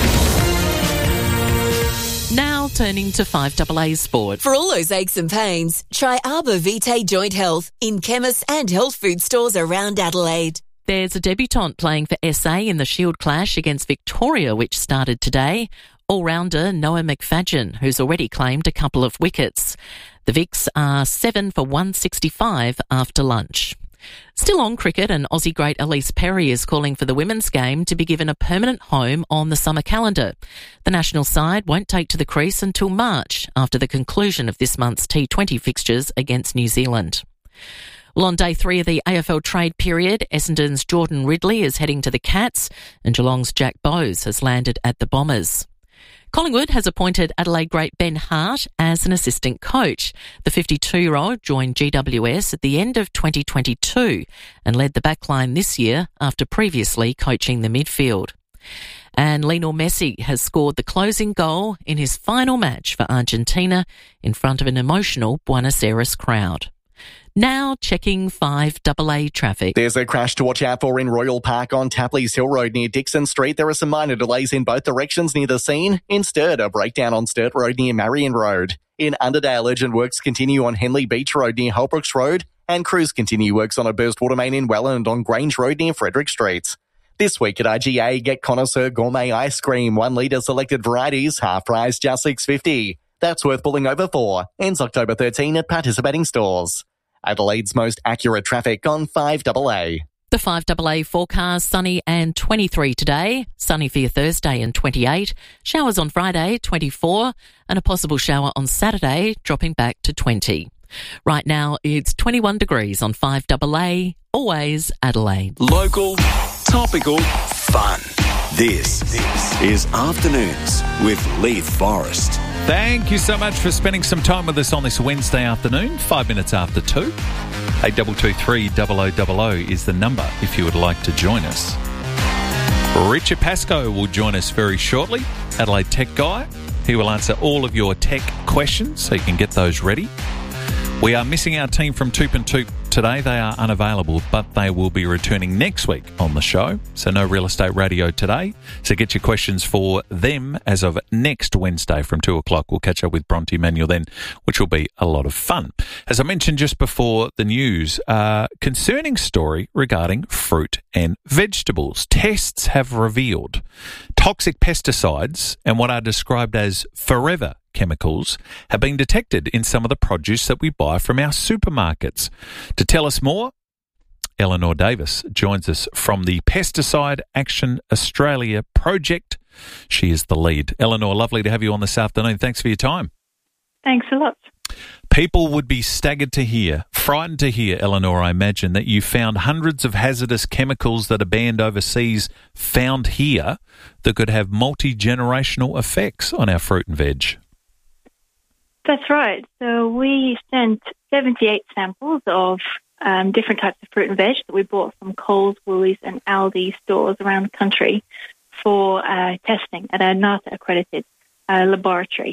Now turning to 5AA Sport. For all those aches and pains, try Arbor Vitae Joint Health in chemists and health food stores around Adelaide. There's a debutant playing for SA in the Shield clash against Victoria, which started today. All-rounder Noah McFadden, who's already claimed a couple of wickets. The Vics are 7 for 165 after lunch. Still on cricket, and Aussie great Elise Perry is calling for the women's game to be given a permanent home on the summer calendar. The national side won't take to the crease until March, after the conclusion of this month's T20 fixtures against New Zealand. Well, on day 3 of the AFL trade period, Essendon's Jordan Ridley is heading to the Cats and Geelong's Jack Bowes has landed at the Bombers. Collingwood has appointed Adelaide great Ben Hart as an assistant coach. The 52-year-old joined GWS at the end of 2022 and led the backline this year after previously coaching the midfield. And Lionel Messi has scored the closing goal in his final match for Argentina in front of an emotional Buenos Aires crowd. Now checking 5AA traffic. There's a crash to watch out for in Royal Park on Tapley's Hill Road near Dixon Street. There are some minor delays in both directions near the scene. In Sturt, a breakdown on Sturt Road near Marion Road. In Underdale, urgent works continue on Henley Beach Road near Holbrooks Road, and crews continue works on a burst water main in Welland on Grange Road near Frederick Street. This week at IGA, get Connoisseur Gourmet Ice Cream, 1 litre selected varieties, half price just $6.50. That's worth pulling over for. Ends October 13 at participating stores. Adelaide's most accurate traffic on 5AA. The 5AA forecast, sunny and 23 today, sunny for your Thursday and 28, showers on Friday 24, and a possible shower on Saturday dropping back to 20. Right now it's 21 degrees on 5AA, always Adelaide. Local, topical, fun. This is Afternoons with Leith Forrest. Thank you so much for spending some time with us on this Wednesday afternoon, 5 minutes after 2. 8223 0000 is the number if you would like to join us. Richard Pascoe will join us very shortly, Adelaide Tech Guy. He will answer all of your tech questions, so you can get those ready. We are missing our team from Toop and Toop today. They are unavailable, but they will be returning next week on the show. So no real estate radio today. So get your questions for them as of next Wednesday from 2 o'clock. We'll catch up with Bronte Manuel then, which will be a lot of fun. As I mentioned just before the news, concerning story regarding fruit and vegetables. Tests have revealed toxic pesticides and what are described as forever chemicals have been detected in some of the produce that we buy from our supermarkets. To tell us more, Eleanor Davis joins us from the Pesticide Action Australia project. She is the lead. Eleanor, lovely to have you on this afternoon. Thanks for your time. Thanks a lot. People would be staggered to hear, frightened to hear, Eleanor, I imagine, that you found hundreds of hazardous chemicals that are banned overseas found here that could have multi-generational effects on our fruit and veg. That's right. So we sent 78 samples of different types of fruit and veg that we bought from Coles, Woolies and Aldi stores around the country for testing at a NASA-accredited laboratory.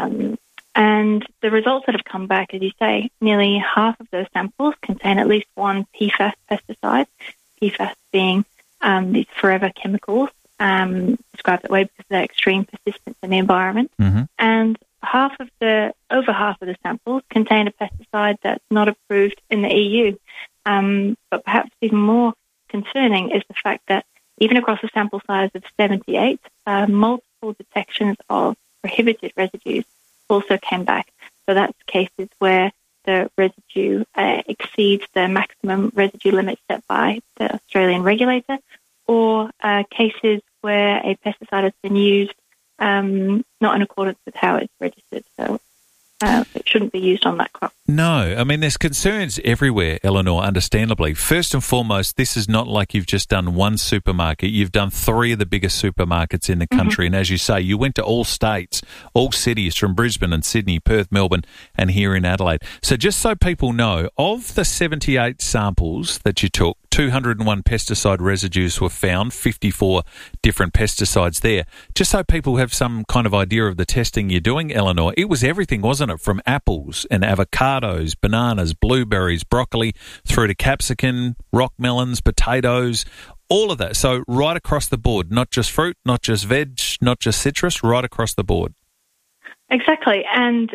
And the results that have come back, as you say, nearly half of those samples contain at least one PFAS pesticide, PFAS being these forever chemicals, described that way because of their extreme persistence in the environment. Mm-hmm. And over half of the samples contain a pesticide that's not approved in the EU. But perhaps even more concerning is the fact that even across a sample size of 78, multiple detections of prohibited residues also came back. So that's cases where the residue exceeds the maximum residue limit set by the Australian regulator, or cases where a pesticide has been used not in accordance with how it's registered. So it shouldn't be used on that crop. No, I mean, there's concerns everywhere, Eleanor, understandably. First and foremost, this is not like you've just done one supermarket. You've done 3 of the biggest supermarkets in the country. Mm-hmm. And as you say, you went to all states, all cities from Brisbane and Sydney, Perth, Melbourne, and here in Adelaide. So just so people know, of the 78 samples that you took, 201 pesticide residues were found, 54 different pesticides there. Just so people have some kind of idea of the testing you're doing, Eleanor, it was everything, wasn't it? From apples and avocados, bananas, blueberries, broccoli, through to capsicum, rock melons, potatoes, all of that. So right across the board, not just fruit, not just veg, not just citrus, right across the board. Exactly. And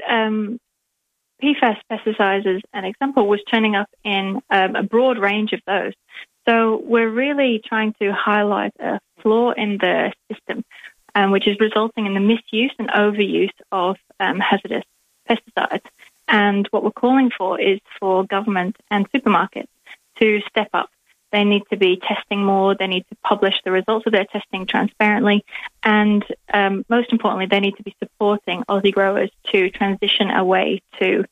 PFAS pesticides, as an example, was turning up in a broad range of those. So we're really trying to highlight a flaw in the system, which is resulting in the misuse and overuse of hazardous pesticides. And what we're calling for is for government and supermarkets to step up. They need to be testing more. They need to publish the results of their testing transparently. And most importantly, they need to be supporting Aussie growers to transition away to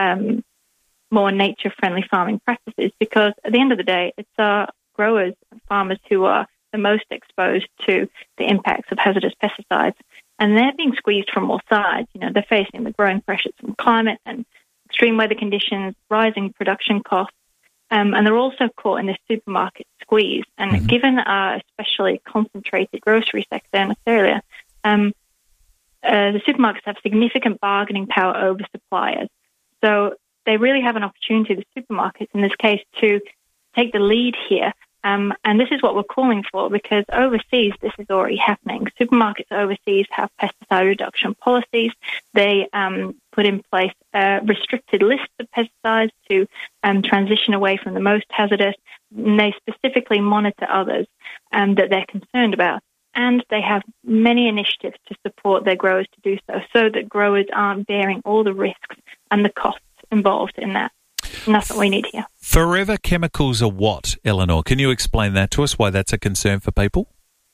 more nature-friendly farming practices, because at the end of the day, it's our growers and farmers who are the most exposed to the impacts of hazardous pesticides. And they're being squeezed from all sides. You know, they're facing the growing pressures from climate and extreme weather conditions, rising production costs, and they're also caught in this supermarket squeeze. And given our especially concentrated grocery sector in Australia, the supermarkets have significant bargaining power over suppliers. So they really have an opportunity, the supermarkets in this case, to take the lead here. And this is what we're calling for, because overseas this is already happening. Supermarkets overseas have pesticide reduction policies. They put in place restricted lists of pesticides to transition away from the most hazardous. And they specifically monitor others that they're concerned about. And they have many initiatives to support their growers to do so that growers aren't bearing all the risks and the costs involved in that. And that's what we need here. Forever chemicals are what, Eleanor? Can you explain that to us, why that's a concern for people?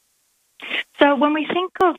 So when we think of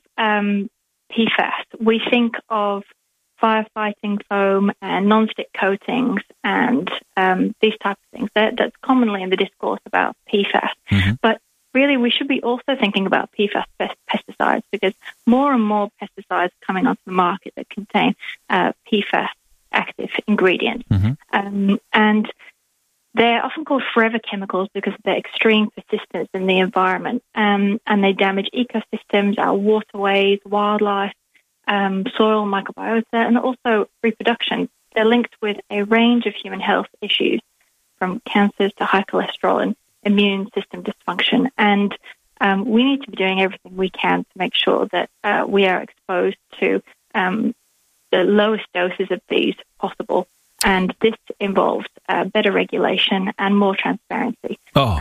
PFAS, we think of firefighting foam and non-stick coatings and these types of things. That's commonly in the discourse about PFAS. Mm-hmm. But really, we should be also thinking about PFAS pesticides, because more and more pesticides are coming onto the market that contain PFAS active ingredients. Mm-hmm. And they're often called forever chemicals because of their extreme persistence in the environment. And they damage ecosystems, our waterways, wildlife, soil microbiota, and also reproduction. They're linked with a range of human health issues, from cancers to high cholesterol and immune system dysfunction. And we need to be doing everything we can to make sure that we are exposed to the lowest doses of these possible. And this involves better regulation and more transparency.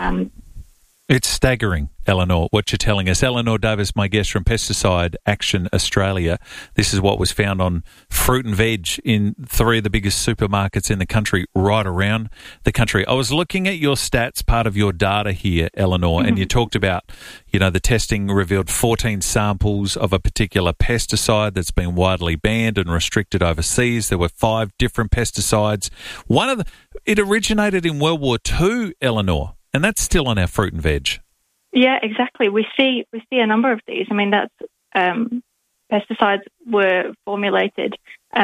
It's staggering, Eleanor, what you're telling us. Eleanor Davis, my guest from Pesticide Action Australia. This is what was found on fruit and veg in 3 of the biggest supermarkets in the country, right around the country. I was looking at your stats, part of your data here, Eleanor, mm-hmm. and you talked about, the testing revealed 14 samples of a particular pesticide that's been widely banned and restricted overseas. There were 5 different pesticides. It originated in World War II, Eleanor. And that's still on our fruit and veg. Yeah, exactly. We see a number of these. I mean, that's pesticides were formulated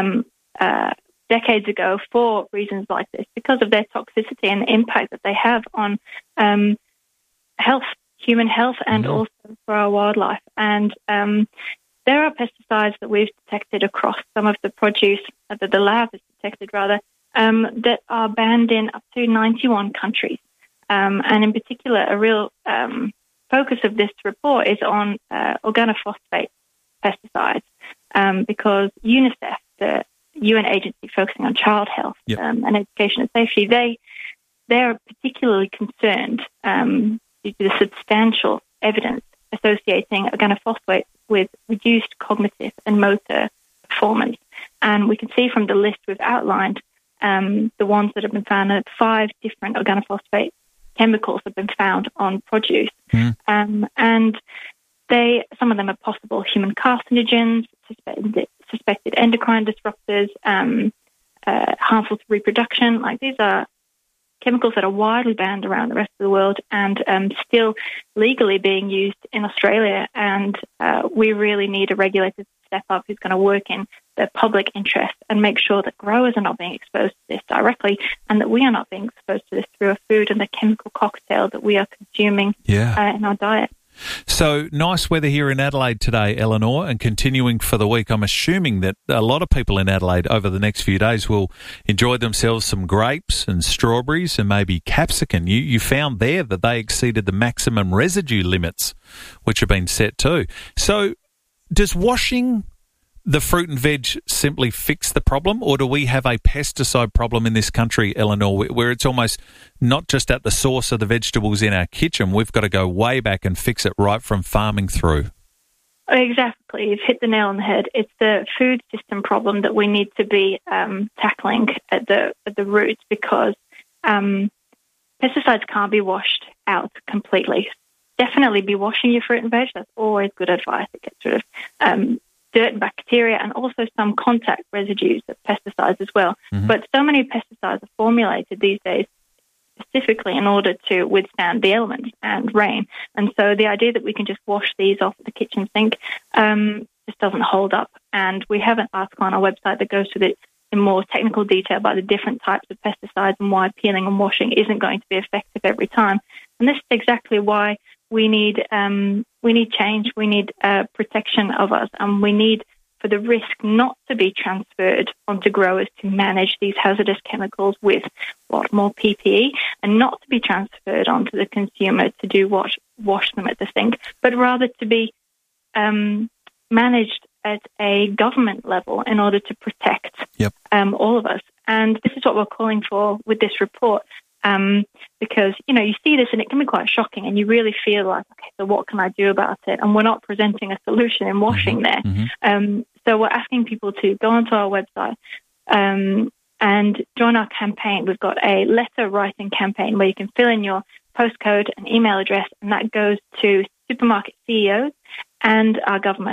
decades ago for reasons like this, because of their toxicity and the impact that they have on health, human health, and mm-hmm. also for our wildlife. And there are pesticides that we've detected across some of the produce that the lab has detected, that are banned in up to 91 countries. And in particular, a real focus of this report is on organophosphate pesticides, because UNICEF, the UN agency focusing on child health and education and safety, they are particularly concerned due to the substantial evidence associating organophosphate with reduced cognitive and motor performance. And we can see from the list we've outlined the ones that have been found, that 5 different organophosphate chemicals have been found on produce. And some of them are possible human carcinogens, suspected endocrine disruptors, harmful to reproduction. Like, these are chemicals that are widely banned around the rest of the world and still legally being used in Australia. And we really need a regulator to step up who's going to work in the public interest and make sure that growers are not being exposed to this directly, and that we are not being exposed to this through our food and the chemical cocktail that we are consuming in our diet. So, nice weather here in Adelaide today, Eleanor, and continuing for the week. I'm assuming that a lot of people in Adelaide over the next few days will enjoy themselves some grapes and strawberries and maybe capsicum. You found there that they exceeded the maximum residue limits, which have been set too. So, does washing the fruit and veg simply fix the problem, or do we have a pesticide problem in this country, Eleanor, where it's almost not just at the source of the vegetables in our kitchen? We've got to go way back and fix it right from farming through. Exactly. You've hit the nail on the head. It's the food system problem that we need to be tackling at the roots, because pesticides can't be washed out completely. Definitely be washing your fruit and veg. That's always good advice. It gets rid of dirt and bacteria, and also some contact residues of pesticides as well. Mm-hmm. But so many pesticides are formulated these days specifically in order to withstand the elements and rain. And so the idea that we can just wash these off the kitchen sink just doesn't hold up. And we have an article on our website that goes through it in more technical detail about the different types of pesticides and why peeling and washing isn't going to be effective every time. And this is exactly why we need change. We need protection of us, and we need for the risk not to be transferred onto growers to manage these hazardous chemicals with a lot more PPE, and not to be transferred onto the consumer to do what, wash them at the sink, but rather to be managed at a government level in order to protect all of us. And this is what we're calling for with this report. Because, you see this and it can be quite shocking, and you really feel like, okay, so what can I do about it? And we're not presenting a solution in washing there. So we're asking people to go onto our website and join our campaign. We've got a letter writing campaign where you can fill in your postcode and email address, and that goes to supermarket CEOs and our government.